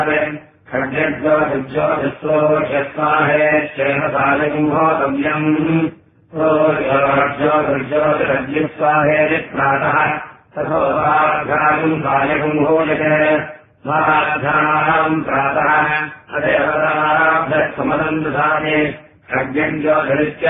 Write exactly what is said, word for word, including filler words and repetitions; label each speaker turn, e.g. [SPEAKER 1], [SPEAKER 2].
[SPEAKER 1] खड्यज्योतिज्योतिस्वाहेश्चेन ज्योतिर्ज्योतिरज्युस्वाहेति प्रातः तथोपाघ्राम् सायगुम्भोजते महाघ्राम् प्रातः अदेवताभ्यः समदम् दधाति खड्यज्योतिरित्य